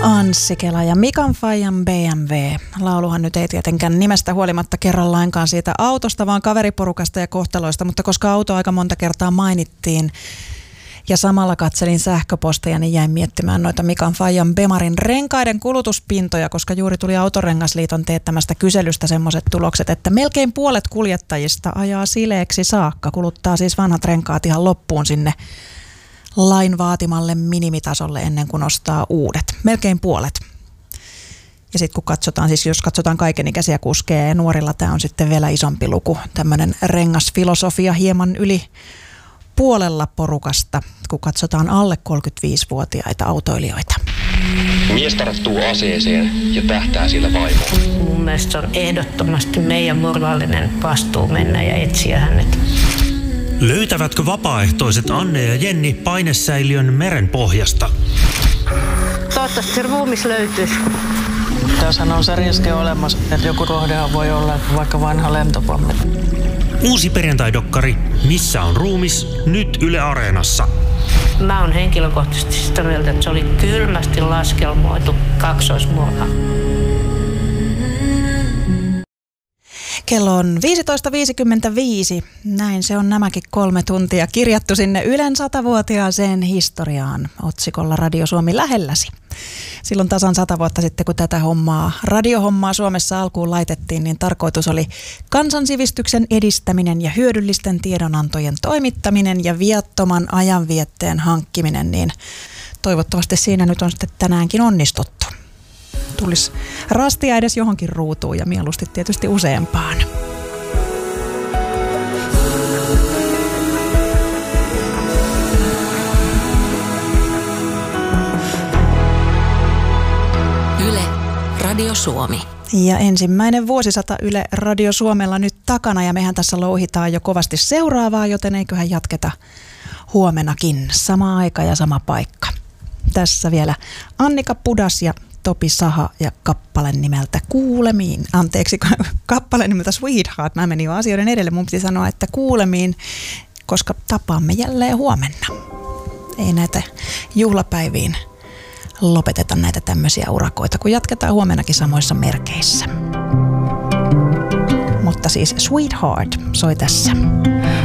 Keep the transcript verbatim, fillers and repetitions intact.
Anssi Kela ja Mikan Faijan B M W. Lauluhan nyt ei tietenkään nimestä huolimatta kerran lainkaan siitä autosta, vaan kaveriporukasta ja kohtaloista, mutta koska auto aika monta kertaa mainittiin ja samalla katselin sähköposteja, niin jäin miettimään noita Mikan Faijan Bemarin renkaiden kulutuspintoja, koska juuri tuli Autorengasliiton teettämästä kyselystä semmoiset tulokset, että melkein puolet kuljettajista ajaa sileeksi saakka, kuluttaa siis vanhat renkaat ihan loppuun sinne lain vaatimalle minimitasolle ennen kuin ostaa uudet. Melkein puolet. Ja sitten kun katsotaan, siis jos katsotaan kaikenikäisiä kuskeja ja nuorilla, tämä on sitten vielä isompi luku. Tämmöinen rengasfilosofia hieman yli puolella porukasta, kun katsotaan alle kolmekymmentäviisivuotiaita autoilijoita. Mies tarttuu aseeseen ja tähtää sillä vaimoon. Mun mielestä se on ehdottomasti meidän moraalinen vastuu mennä ja etsiä hänet. Löytävätkö vapaaehtoiset Anne ja Jenni painesäiliön meren pohjasta? Toivottavasti se ruumis löytyisi. Tässähän on se riski olemassa, että joku kohdehan voi olla vaikka vanha lentopommi. Uusi perjantaidokkari Missä on ruumis? Nyt Yle Areenassa. Mä oon henkilökohtaisesti sitä mieltä, että se oli kylmästi laskelmoitu kaksoismurha. Kello on viisitoista viisikymmentäviisi. Näin se on nämäkin kolme tuntia kirjattu sinne Ylen satavuotiaaseen historiaan otsikolla Radio Suomi lähelläsi. Silloin tasan sata vuotta sitten, kun tätä hommaa, radiohommaa Suomessa alkuun laitettiin, niin tarkoitus oli kansansivistyksen edistäminen ja hyödyllisten tiedonantojen toimittaminen ja viattoman ajanvietteen hankkiminen, niin toivottavasti siinä nyt on sitten tänäänkin onnistuttu. Tulisi rastia edes johonkin ruutuun ja mieluusti tietysti useampaan. Yle Radio Suomi. Ja ensimmäinen vuosisata Yle Radio Suomella nyt takana ja mehän tässä louhitaan jo kovasti seuraavaa, joten eiköhän jatketa huomenakin. Sama aika ja sama paikka. Tässä vielä Annika Pudas ja Topi Saha ja kappale nimeltä Kuulemiin. Anteeksi, kappale nimeltä Sweetheart. Mä menin jo asioiden edelle. Mun piti sanoa, että kuulemiin, koska tapaamme jälleen huomenna. Ei näitä juhlapäiviin lopeteta näitä tämmöisiä urakoita, kun jatketaan huomenakin samoissa merkeissä. Mutta siis Sweetheart soi tässä.